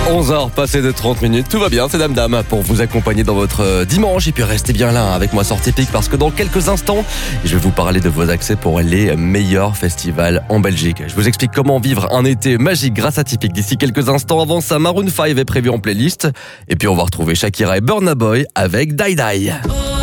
11h, passé de 30 minutes, tout va bien, c'est Dame Dame pour vous accompagner dans votre dimanche. Et puis restez bien là avec moi sur Typique parce que dans quelques instants, je vais vous parler de vos accès pour les meilleurs festivals en Belgique. Je vous explique comment vivre un été magique grâce à Typique d'ici quelques instants. Avant ça, Maroon 5 est prévu en playlist. Et puis on va retrouver Shakira et Burna Boy avec Die Die.